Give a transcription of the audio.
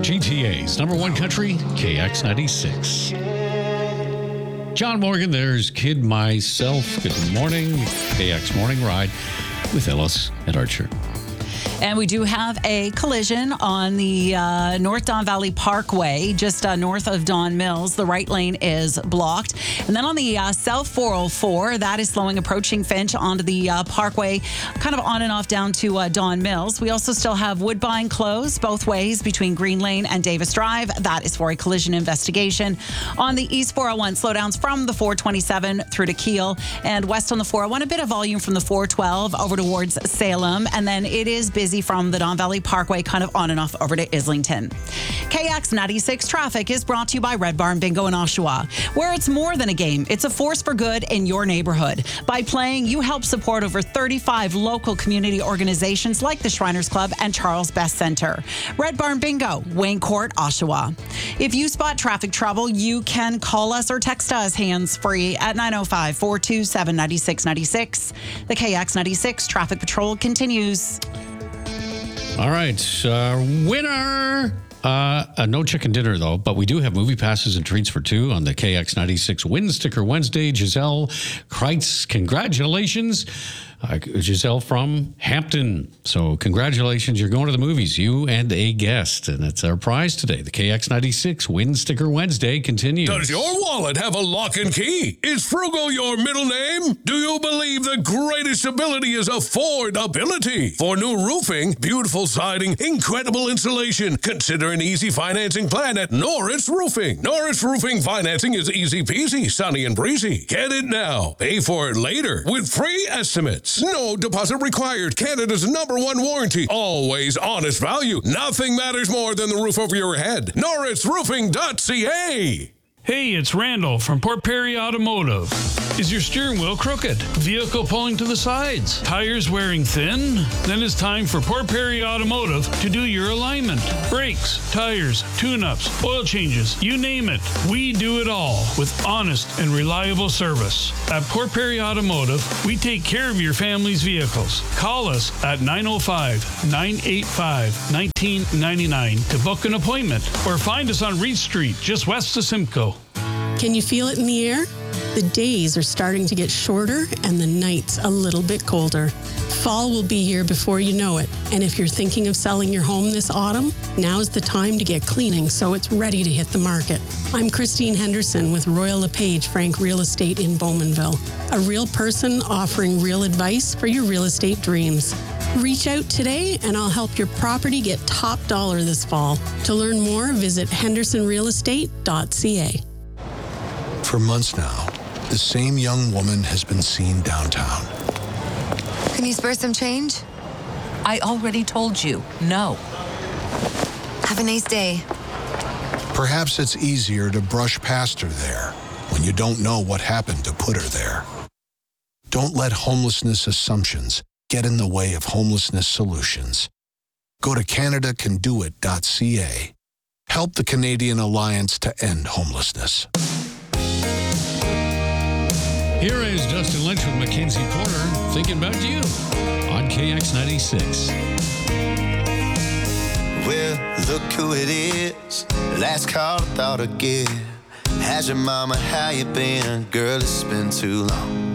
GTA's number one country, KX96. John Morgan, there's Kid Myself. Good morning. KX Morning Ride with Ellis and Archer. And we do have a collision on the North Don Valley Parkway, just north of Don Mills. The right lane is blocked. And then on the South 404, that is slowing, approaching Finch onto the Parkway, kind of on and off down to Don Mills. We also still have Woodbine closed both ways between Green Lane and Davis Drive. That is for a collision investigation. On the East 401, slowdowns from the 427 through to Kiel. And west on the 401, a bit of volume from the 412 over towards Salem. And then it is busy from the Don Valley Parkway, kind of on and off over to Islington. KX96 traffic is brought to you by Red Barn Bingo in Oshawa, where it's more than a game. It's a force for good in your neighborhood. By playing, you help support over 35 local community organizations like the Shriners Club and Charles Best Center. Red Barn Bingo, Wayne Court, Oshawa. If you spot traffic trouble, you can call us or text us hands-free at 905-427-9696. The KX96 traffic patrol continues. All right, winner. No chicken dinner, though, but we do have movie passes and treats for two on the KX96 Win Sticker Wednesday. Giselle Kreitz, congratulations. Giselle from Hampton. So congratulations, you're going to the movies, you and a guest. And that's our prize today. The KX96 Win Sticker Wednesday continues. Does your wallet have a lock and key? Is Frugal your middle name? Do you believe the greatest ability is affordability? For new roofing, beautiful siding, incredible insulation, consider an easy financing plan at Norris Roofing. Norris Roofing financing is easy peasy, sunny and breezy. Get it now. Pay for it later with free estimates. No deposit required. Canada's #1 warranty. Always honest value. Nothing matters more than the roof over your head. NorrisRoofing.ca. Hey, it's Randall from Port Perry Automotive. Is your steering wheel crooked? Vehicle pulling to the sides? Tires wearing thin? Then it's time for Port Perry Automotive to do your alignment. Brakes, tires, tune-ups, oil changes, you name it. We do it all with honest and reliable service. At Port Perry Automotive, we take care of your family's vehicles. Call us at 905-985-1999 to book an appointment or find us on Reed Street, just west of Simcoe. Can you feel it in the air? The days are starting to get shorter and the nights a little bit colder. Fall will be here before you know it. And if you're thinking of selling your home this autumn, now's the time to get cleaning so it's ready to hit the market. I'm Christine Henderson with Royal LePage Frank Real Estate in Bowmanville, a real person offering real advice for your real estate dreams. Reach out today and I'll help your property get top dollar this fall. To learn more, visit hendersonrealestate.ca. For months now, the same young woman has been seen downtown. Can you spare some change? I already told you, no. Have a nice day. Perhaps it's easier to brush past her there when you don't know what happened to put her there. Don't let homelessness assumptions get in the way of homelessness solutions. Go to CanadaCanDoIt.ca. Help the Canadian Alliance to End Homelessness. Here is Dustin Lynch with Mackenzie Porter, thinking about you on KX96. Well, look who it is. Last call I thought I'd give. How's your mama? How you been? Girl, it's been too long.